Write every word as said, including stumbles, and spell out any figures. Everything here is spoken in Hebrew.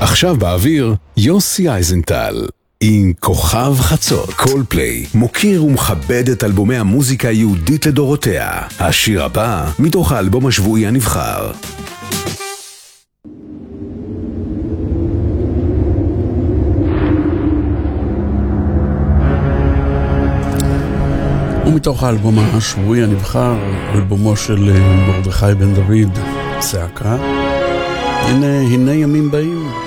עכשיו באוויר, יוסי אייזנטל. עם כוכב חצות. קולפליי מוקיר ומכבד את אלבומי המוזיקה היהודית לדורותיה. השיר הבא מתוך האלבום השבועי הנבחר. ומתוך האלבום השבועי הנבחר, אלבומו של מרדכי בן דוד, צעקה. הנה, הנה ימים באים.